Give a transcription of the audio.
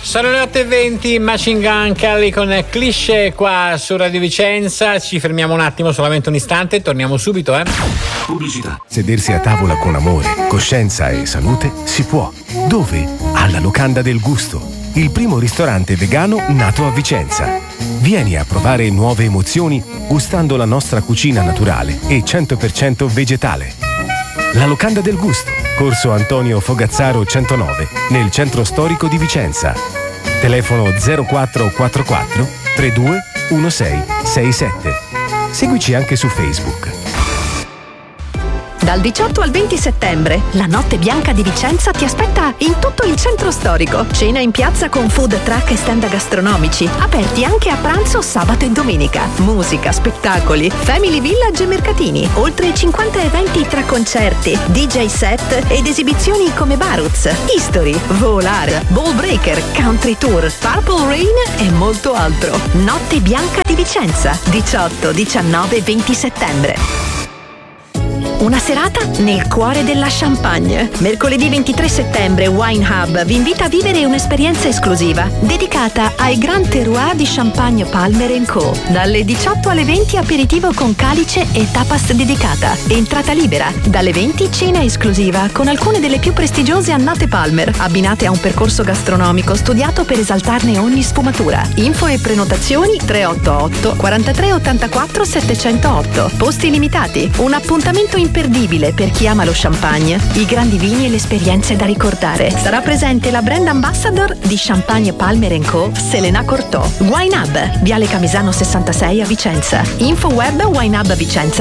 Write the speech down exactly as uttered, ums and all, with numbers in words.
Sono le otto e venti, Machine Gun Kelly con Cliché qua su Radio Vicenza. Ci fermiamo un attimo, solamente un istante, torniamo subito, eh. Pubblicità. Sedersi a tavola con amore, coscienza e salute si può. Dove? Alla Locanda del Gusto, il primo ristorante vegano nato a Vicenza. Vieni a provare nuove emozioni gustando la nostra cucina naturale e cento per cento vegetale. La Locanda del Gusto, Corso Antonio Fogazzaro centonove, nel centro storico di Vicenza. Telefono zero quattro quattro quattro tre due uno sei sei sette. Seguici anche su Facebook. Dal diciotto al venti settembre, la Notte Bianca di Vicenza ti aspetta in tutto il centro storico. Cena in piazza con food truck e stand gastronomici, aperti anche a pranzo sabato e domenica. Musica, spettacoli, family village e mercatini. Oltre cinquanta eventi tra concerti, D J set ed esibizioni come Baruz, History, Volar, Ball Breaker, Country Tour, Purple Rain e molto altro. Notte Bianca di Vicenza, diciotto, diciannove e venti settembre. Una serata nel cuore della Champagne. Mercoledì ventitré settembre Wine Hub vi invita a vivere un'esperienza esclusiva dedicata ai Grand Terroir di Champagne Palmer and Co. Dalle diciotto alle venti aperitivo con calice e tapas dedicata. Entrata libera. Dalle venti cena esclusiva con alcune delle più prestigiose annate Palmer, abbinate a un percorso gastronomico studiato per esaltarne ogni sfumatura. Info e prenotazioni tre otto otto quarantatré ottantaquattro settecentootto. Posti limitati. Un appuntamento imperdibile per chi ama lo champagne, i grandi vini e le esperienze da ricordare. Sarà presente la brand ambassador di Champagne Palmer and Co, Selena Cortò. Wine Hub, Viale Camisano sessantasei a Vicenza. Info web winehubvicenza